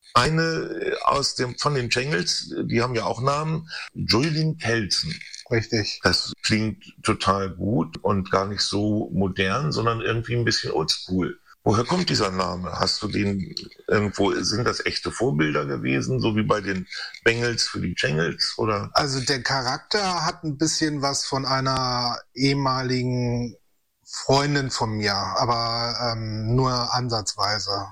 eine von den Jangles, die haben ja auch Namen, Julian Kelson. Richtig. Das klingt total gut und gar nicht so modern, sondern irgendwie ein bisschen oldschool. Woher kommt dieser Name? Hast du den irgendwo, sind das echte Vorbilder gewesen, so wie bei den Bengals für die Jangles, oder? Also der Charakter hat ein bisschen was von einer ehemaligen Freundin von mir, aber nur ansatzweise.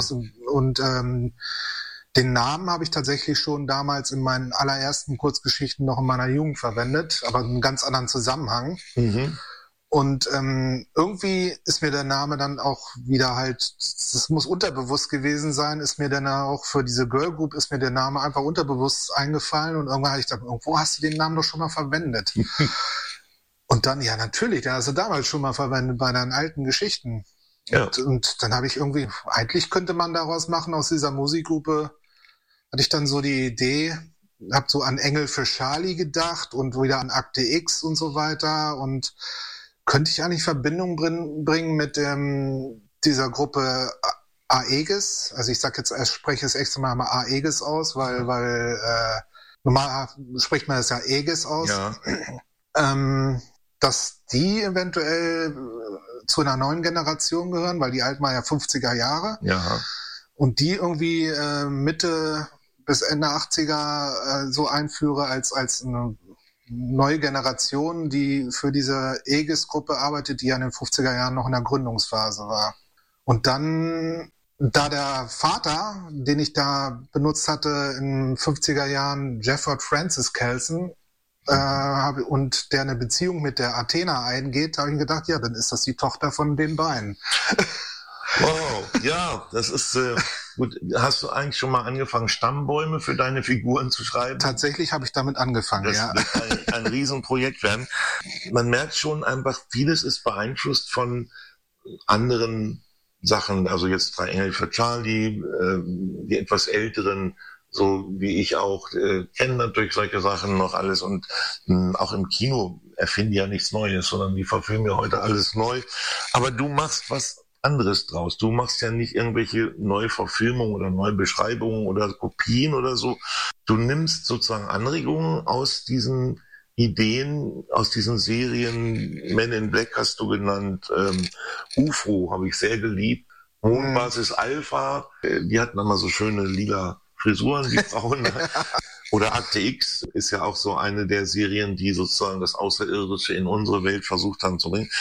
Den Namen habe ich tatsächlich schon damals in meinen allerersten Kurzgeschichten noch in meiner Jugend verwendet, aber in einem ganz anderen Zusammenhang. Mhm. Und irgendwie ist mir der Name dann auch wieder halt, das muss unterbewusst gewesen sein, ist mir dann auch für diese Girl Group ist mir der Name einfach unterbewusst eingefallen und irgendwann habe ich gedacht, irgendwo hast du den Namen doch schon mal verwendet. Und dann, ja natürlich, den hast du damals schon mal verwendet bei deinen alten Geschichten. Ja. Und dann habe ich irgendwie, eigentlich könnte man daraus machen, aus dieser Musikgruppe, hatte ich dann so die Idee, habe so an Engel für Charlie gedacht und wieder an Akte X und so weiter und könnte ich eigentlich Verbindung bringen mit dieser Gruppe Aegis? Also ich spreche es extra mal Aegis aus, weil normal spricht man das ja Aegis aus. Ja. Dass die eventuell zu einer neuen Generation gehören, weil die alten waren ja 50er Jahre. Ja. Und die irgendwie Mitte bis Ende 80er so einführe als eine neue Generation, die für diese Aegis-Gruppe arbeitet, die ja in den 50er Jahren noch in der Gründungsphase war. Und dann, da der Vater, den ich da benutzt hatte in den 50er Jahren, Jefford Francis Kelson, und der eine Beziehung mit der Athena eingeht, habe ich gedacht, ja, dann ist das die Tochter von den beiden. Wow, ja, das ist gut. Hast du eigentlich schon mal angefangen, Stammbäume für deine Figuren zu schreiben? Tatsächlich habe ich damit angefangen, das ja. Das wird ein Riesenprojekt werden. Man merkt schon einfach, vieles ist beeinflusst von anderen Sachen. Also jetzt 3 Engel für Charlie, die etwas älteren, so wie ich auch, kennen natürlich solche Sachen noch alles. Und auch im Kino erfinden ja nichts Neues, sondern die verfilmen ja heute alles neu. Aber du machst was anderes draus. Du machst ja nicht irgendwelche neue Verfilmungen oder neue Beschreibungen oder Kopien oder so. Du nimmst sozusagen Anregungen aus diesen Ideen, aus diesen Serien. Men in Black hast du genannt, UFO habe ich sehr geliebt, Mondbasis Alpha, die hatten immer so schöne lila Frisuren, die Frauen. Oder Akte X ist ja auch so eine der Serien, die sozusagen das Außerirdische in unsere Welt versucht haben zu bringen.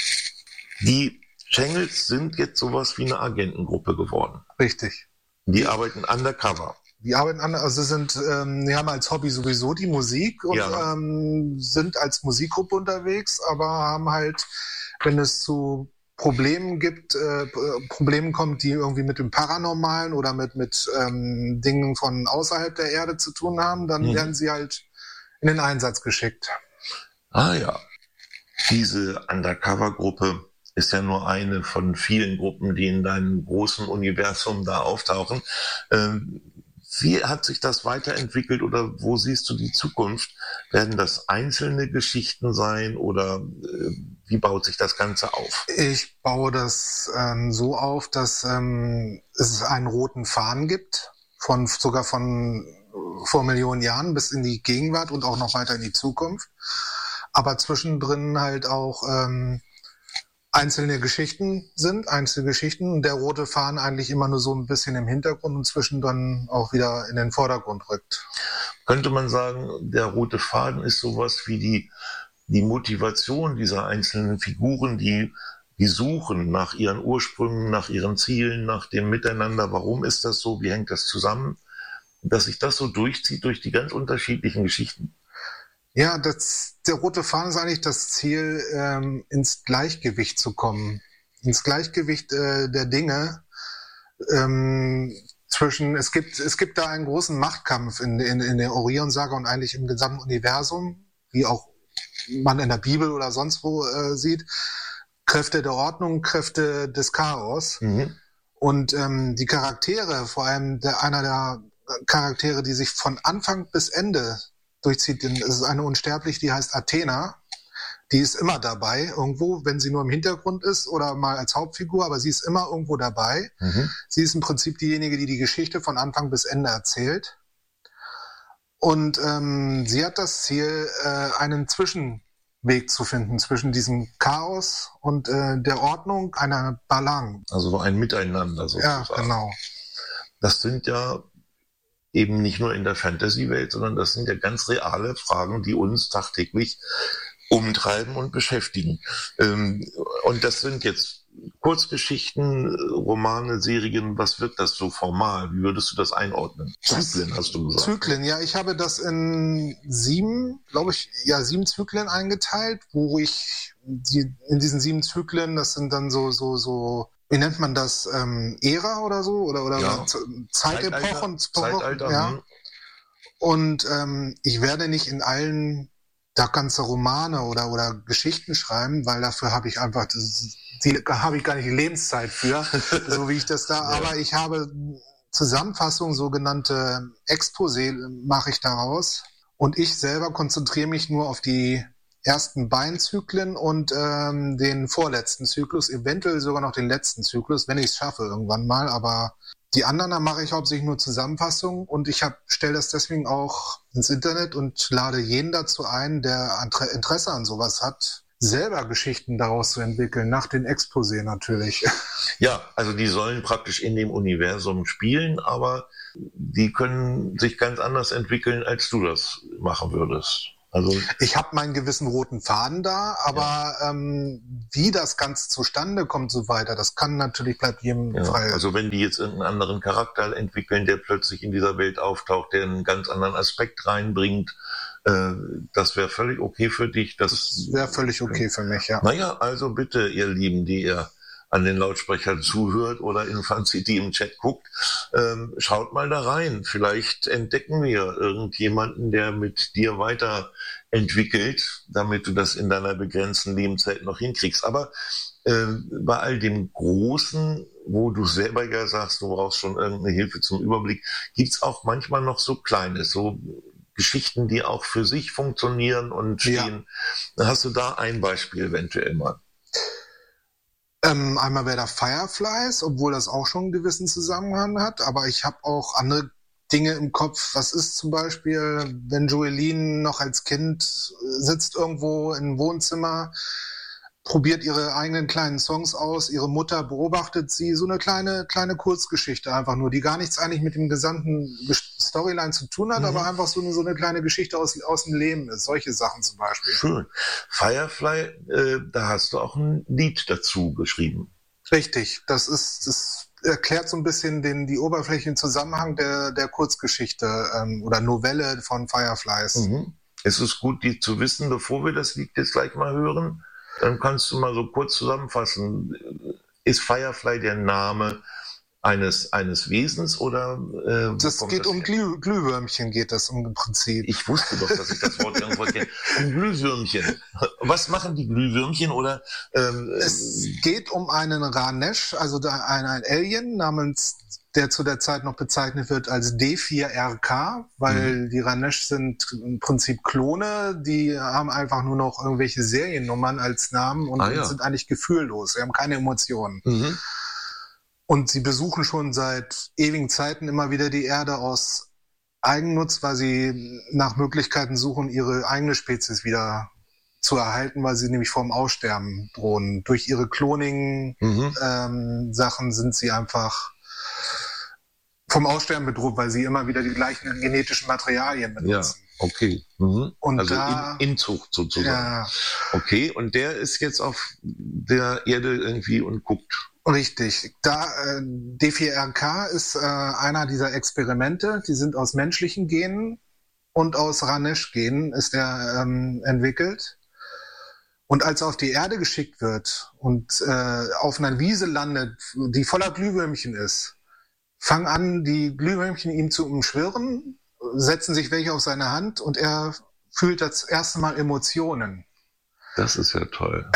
Die Jangles sind jetzt sowas wie eine Agentengruppe geworden. Richtig. Die arbeiten undercover. Die arbeiten also die haben als Hobby sowieso die Musik und sind als Musikgruppe unterwegs, aber haben halt, wenn es zu Problemen kommt, die irgendwie mit dem Paranormalen oder mit Dingen von außerhalb der Erde zu tun haben, dann werden sie halt in den Einsatz geschickt. Ah ja. Diese Undercover-Gruppe ist ja nur eine von vielen Gruppen, die in deinem großen Universum da auftauchen. Wie hat sich das weiterentwickelt oder wo siehst du die Zukunft? Werden das einzelne Geschichten sein oder wie baut sich das Ganze auf? Ich baue das so auf, dass es einen roten Faden gibt, sogar von vor Millionen Jahren bis in die Gegenwart und auch noch weiter in die Zukunft. Aber zwischendrin halt auch einzelne Geschichten und der rote Faden eigentlich immer nur so ein bisschen im Hintergrund und zwischendrin auch wieder in den Vordergrund rückt. Könnte man sagen, der rote Faden ist sowas wie die Motivation dieser einzelnen Figuren, die suchen nach ihren Ursprüngen, nach ihren Zielen, nach dem Miteinander. Warum ist das so? Wie hängt das zusammen? Dass sich das so durchzieht durch die ganz unterschiedlichen Geschichten. Ja, der rote Faden ist eigentlich das Ziel, ins Gleichgewicht zu kommen. Ins Gleichgewicht der Dinge. Es gibt da einen großen Machtkampf in der Orion-Saga und eigentlich im gesamten Universum, wie auch man in der Bibel oder sonst wo sieht. Kräfte der Ordnung, Kräfte des Chaos. Mhm. Und die Charaktere, vor allem einer der Charaktere, die sich von Anfang bis Ende durchzieht, es ist eine Unsterbliche, die heißt Athena. Die ist immer dabei, irgendwo, wenn sie nur im Hintergrund ist oder mal als Hauptfigur, aber sie ist immer irgendwo dabei. Sie ist im Prinzip diejenige, die die Geschichte von Anfang bis Ende erzählt. Und sie hat das Ziel, einen Zwischenweg zu finden zwischen diesem Chaos und der Ordnung, einer Balance. Also ein Miteinander sozusagen. Ja, genau. Das sind ja eben nicht nur in der Fantasy-Welt, sondern das sind ja ganz reale Fragen, die uns tagtäglich umtreiben und beschäftigen. Und das sind jetzt Kurzgeschichten, Romane, Serien. Was wird das so formal? Wie würdest du das einordnen? Zyklen, hast du gesagt. Zyklen, ja. Ich habe das in 7 Zyklen eingeteilt, wo ich in diesen 7 Zyklen, das sind dann so, wie nennt man das, Ära oder so? Oder Ja. Zeitepochen? Zeitalter. Ja. Und ich werde nicht in allen da ganze Romane oder Geschichten schreiben, weil dafür habe ich einfach, habe ich gar nicht die Lebenszeit für, so wie ich das da, Ja. aber ich habe Zusammenfassungen, sogenannte Exposé mache ich daraus und ich selber konzentriere mich nur auf die ersten beiden Zyklen und den vorletzten Zyklus, eventuell sogar noch den letzten Zyklus, wenn ich es schaffe irgendwann mal, aber die anderen, da mache ich hauptsächlich nur Zusammenfassungen und ich stelle das deswegen auch ins Internet und lade jeden dazu ein, der Interesse an sowas hat, selber Geschichten daraus zu entwickeln, nach den Exposé natürlich. Ja, also die sollen praktisch in dem Universum spielen, aber die können sich ganz anders entwickeln, als du das machen würdest. Also ich habe meinen gewissen roten Faden da, aber wie das Ganze zustande kommt so weiter, das kann natürlich, bleibt jedem frei. Also wenn die jetzt irgendeinen anderen Charakter entwickeln, der plötzlich in dieser Welt auftaucht, der einen ganz anderen Aspekt reinbringt, das wäre völlig okay für dich. Das wäre völlig okay für mich, ja. Naja, also bitte, ihr Lieben, die ihr an den Lautsprechern zuhört oder in FunCity im Chat guckt, schaut mal da rein. Vielleicht entdecken wir irgendjemanden, der mit dir weiterentwickelt, damit du das in deiner begrenzten Lebenszeit noch hinkriegst. Aber bei all dem Großen, wo du selber ja sagst, du brauchst schon irgendeine Hilfe zum Überblick, gibt's auch manchmal noch so Kleines, so Geschichten, die auch für sich funktionieren und stehen. Ja. Hast du da ein Beispiel eventuell mal? Einmal wäre da Fireflies, obwohl das auch schon einen gewissen Zusammenhang hat, aber ich habe auch andere Dinge im Kopf. Was ist zum Beispiel, wenn Joeline noch als Kind sitzt irgendwo im Wohnzimmer, probiert ihre eigenen kleinen Songs aus, ihre Mutter beobachtet sie, so eine kleine Kurzgeschichte einfach nur, die gar nichts eigentlich mit dem gesamten Storyline zu tun hat, aber einfach so eine kleine Geschichte aus dem Leben ist. Solche Sachen zum Beispiel. Schön. Firefly, da hast du auch ein Lied dazu geschrieben. Richtig, das erklärt so ein bisschen die oberflächlichen Zusammenhang der Kurzgeschichte oder Novelle von Fireflies. Es ist gut, die zu wissen, bevor wir das Lied jetzt gleich mal hören. Dann kannst du mal so kurz zusammenfassen. Ist Firefly der Name eines Wesens oder? Das geht um Glühwürmchen, geht das im Prinzip. Ich wusste doch, dass ich das Wort irgendwo kenne. Um Glühwürmchen. Was machen die Glühwürmchen oder? Es geht um einen Ranesh, also ein Alien namens, der zu der Zeit noch bezeichnet wird als D4RK, weil die Ranesh sind im Prinzip Klone, die haben einfach nur noch irgendwelche Seriennummern als Namen und sind eigentlich gefühllos, sie haben keine Emotionen. Und sie besuchen schon seit ewigen Zeiten immer wieder die Erde aus Eigennutz, weil sie nach Möglichkeiten suchen, ihre eigene Spezies wieder zu erhalten, weil sie nämlich vorm Aussterben drohen. Durch ihre Cloning-Sachen sind sie einfach vom Aussterben bedroht, weil sie immer wieder die gleichen genetischen Materialien benutzen. Ja, okay. Und also Inzucht sozusagen. Ja. Okay, und der ist jetzt auf der Erde irgendwie und guckt. Richtig. D4RK ist einer dieser Experimente, die sind aus menschlichen Genen und aus Ranesh-Genen ist er entwickelt. Und als er auf die Erde geschickt wird und auf einer Wiese landet, die voller Glühwürmchen ist, fangen an, die Glühwürmchen ihm zu umschwirren, setzen sich welche auf seine Hand und er fühlt das erste Mal Emotionen. Das ist ja toll.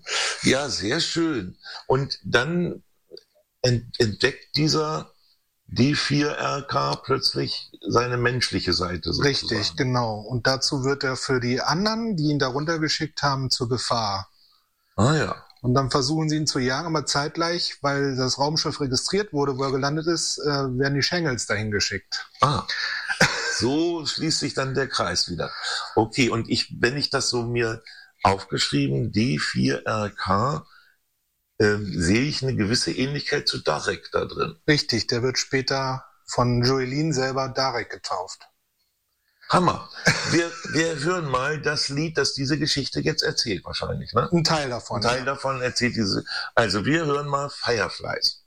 Ja, sehr schön. Und dann entdeckt dieser D4RK plötzlich seine menschliche Seite sozusagen. Richtig, genau. Und dazu wird er für die anderen, die ihn darunter geschickt haben, zur Gefahr. Ah ja. Und dann versuchen sie ihn zu jagen, aber zeitgleich, weil das Raumschiff registriert wurde, wo er gelandet ist, werden die Shangles dahin geschickt. Ah, so schließt sich dann der Kreis wieder. Okay, und wenn ich das so mir aufgeschrieben, D4RK, sehe ich eine gewisse Ähnlichkeit zu Darek da drin. Richtig, der wird später von Joelin selber Darek getauft. Hammer. Wir hören mal das Lied, das diese Geschichte jetzt erzählt wahrscheinlich, ne? Ein Teil davon. Ein Teil davon erzählt diese. Also wir hören mal Fireflies.